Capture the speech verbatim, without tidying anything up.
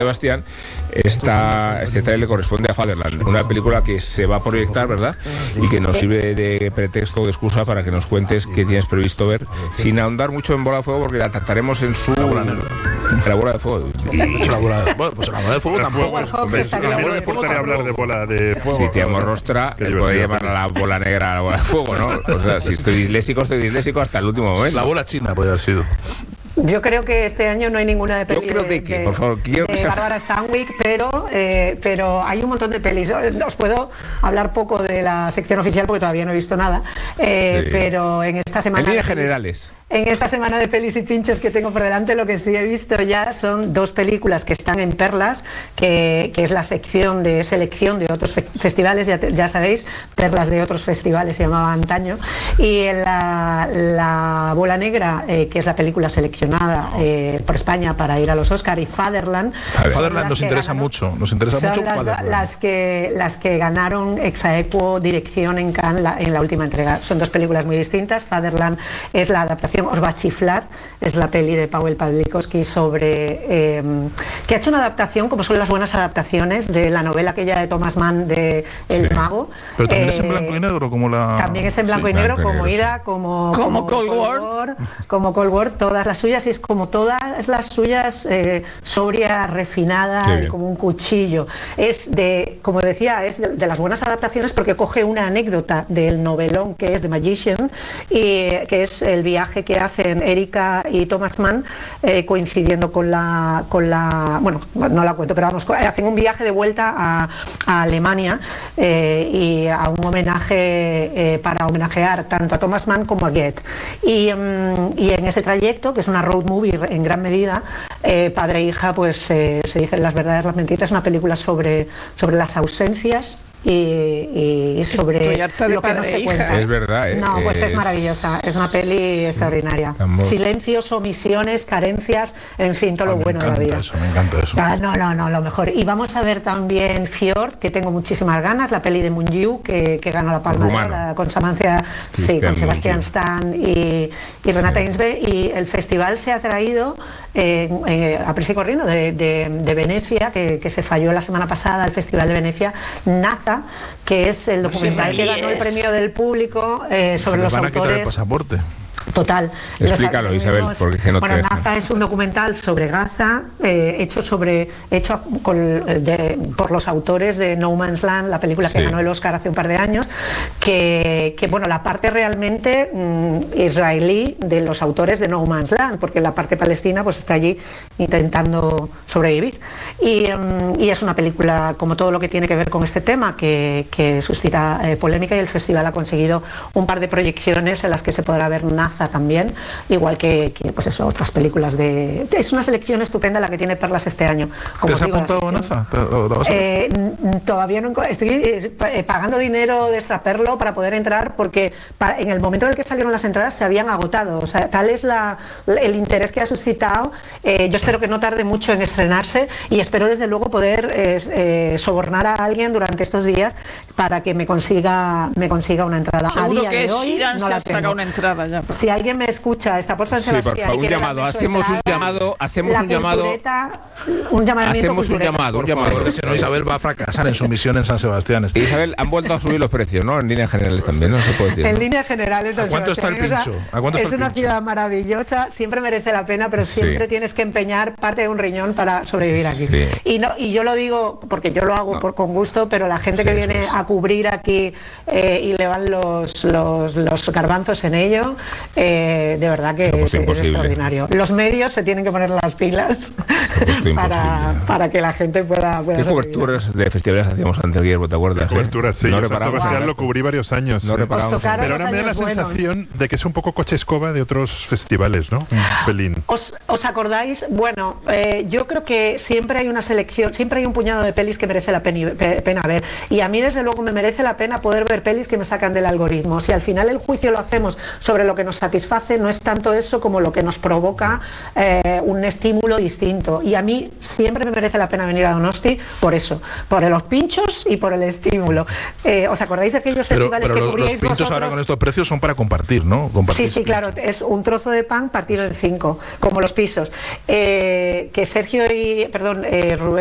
Sebastián, esta, este trailer corresponde a Fatherland, una película que se va a proyectar, ¿verdad? Y que nos sirve de pretexto, de excusa para que nos cuentes qué tienes previsto ver, sin ahondar mucho en Bola de Fuego, porque la trataremos en su... La bola negra. La bola de fuego. De hecho, la bola de, bueno, pues la bola de fuego tampoco. Hombre, a mí no me importaría hablar de bola de fuego. Si te amo rostra, le puedo llamar a la bola negra a la bola de fuego, ¿no? O sea, si estoy disléxico, estoy disléxico hasta el último momento. La bola china puede haber sido. Yo creo que este año no hay ninguna de pelis Yo creo de, de, de, por favor, quiero de que sea... Bárbara Stanwyck, pero, eh, pero hay un montón de pelis. Os puedo hablar poco de la sección oficial porque todavía no he visto nada, eh, sí. pero en esta semana... En líneas generales. En esta semana de pelis y pinchos que tengo por delante, lo que sí he visto ya son dos películas que están en Perlas, que, que es la sección de selección de otros fe festivales, ya, te, ya sabéis, Perlas de otros festivales se llamaba antaño, y la, la Bola Negra, eh, que es la película seleccionada eh, por España para ir a los Oscar, y Fatherland. Fatherland nos interesa ganó, mucho, nos interesa son mucho las, Fatherland. Las que, las que ganaron ex aequo dirección en Cannes la, en la última entrega. Son dos películas muy distintas. Fatherland es la adaptación, os va a chiflar, es la peli de Paweł Pawlikowski sobre eh, que ha hecho una adaptación, como son las buenas adaptaciones, de la novela aquella de Thomas Mann de El sí. Mago. Pero también eh, es en blanco y negro, como la... También es en blanco sí, y negro, blanco como negro, Ida, sí. como, como, como Cold, Cold War. War, como Cold War, todas las suyas, y es como todas las suyas, eh, sobria, refinada, y como un cuchillo. Es de, como decía, es de, de las buenas adaptaciones porque coge una anécdota del novelón que es The Magician, y que es el viaje que hacen Erika y Thomas Mann, eh, coincidiendo con la, con la, bueno, no la cuento, pero vamos, hacen un viaje de vuelta a, a Alemania eh, y a un homenaje eh, para homenajear tanto a Thomas Mann como a Goethe. Y, um, y en ese trayecto, que es una road movie en gran medida, eh, padre e hija, pues eh, se dicen las verdades, las mentiras, es una película sobre, sobre las ausencias. Y, y sobre lo que no se cuenta. Es verdad, ¿eh? No, pues es, es maravillosa, es una peli extraordinaria. Amor. Silencios, omisiones, carencias, en fin, todo ah, lo bueno de la vida. Eso, me encanta eso. Ah, no, no, no, lo mejor. Y vamos a ver también Fjord, que tengo muchísimas ganas, la peli de Mungiu, que, que ganó la Palma de Oro con Samancia, sí, con Sebastián Stan y, y Renata sí. Insbe. Y el festival se ha traído eh, eh, a prisa y corriendo de, de, de Venecia, que, que se falló la semana pasada, el Festival de Venecia, Naza, que es el documental sí, que ganó el premio del público eh, sobre los van autores. A quitar el pasaporte. Total. Explícalo, los, Isabel, porque no bueno, te Naza es un documental sobre Gaza, eh, hecho sobre hecho con, de, por los autores de No Man's Land, la película sí. que ganó el Oscar hace un par de años, que, que bueno, la parte realmente mm, israelí de los autores de No Man's Land, porque la parte palestina pues está allí intentando sobrevivir. Y, um, y es una película, como todo lo que tiene que ver con este tema, que, que suscita eh, polémica, y el festival ha conseguido un par de proyecciones en las que se podrá ver Naza también, igual que, que pues eso, otras películas de... Es una selección estupenda la que tiene Perlas este año. Como ¿Te has digo, apuntado a Naza? Eh, todavía no... Estoy eh, pagando dinero de extraperlo para poder entrar, porque para, en el momento en el que salieron las entradas se habían agotado. O sea, tal es la, el interés que ha suscitado. Eh, yo espero que no tarde mucho en estrenarse, y espero desde luego poder eh, eh, sobornar a alguien durante estos días para que me consiga, me consiga una entrada. Seguro a día que de es hoy Irán no se la ha sacado una entrada ya. Si alguien me escucha, está por San Sebastián. Sí, por favor, un llamado, hacemos un llamado, hacemos un llamado, un llamamiento hacemos un llamado, por favor, porque si no Isabel va a fracasar en su misión en San Sebastián. Este. Isabel, han vuelto a subir los precios, ¿no? En líneas generales también, no se puede decir. En ¿no? líneas generales, ¿A cuánto está el pincho? ¿A cuánto es está el una pincho? ciudad maravillosa, siempre merece la pena, pero siempre sí. tienes que empeñar parte de un riñón para sobrevivir aquí. Sí. Y no, y yo lo digo porque yo lo hago no. por, con gusto, pero la gente sí, que viene a cubrir aquí eh, y le van los, los, los garbanzos en ello, eh, de verdad que es, es extraordinario. Los medios se tienen que poner las pilas para, para que la gente pueda, pueda ¿Qué coberturas de festivales hacíamos antes, Guillermo, te acuerdas? Coberturas, sí. No San Sebastián lo cubrí varios años. No sí. Pero ahora me da la sensación buenos. de que es un poco coche escoba de otros festivales, ¿no? Un pelín. ¿Os, os acordáis? Bueno, eh, yo creo que siempre hay una selección, siempre hay un puñado de pelis que merece la pena, pena ver. Y a mí, desde luego, me merece la pena poder ver pelis que me sacan del algoritmo. Si al final el juicio lo hacemos sobre lo que nos satisface no es tanto eso como lo que nos provoca eh, un estímulo distinto. Y a mí siempre me merece la pena venir a Donosti por eso, por los pinchos y por el estímulo. Eh, ¿Os acordáis de aquellos pero, festivales pero que los, cubríais los pinchos vosotros? Ahora con estos precios son para compartir, ¿no? Compartir sí, sí, claro, es un trozo de pan partido en cinco, como los pisos. Eh, que Sergio y, perdón, eh, Rubén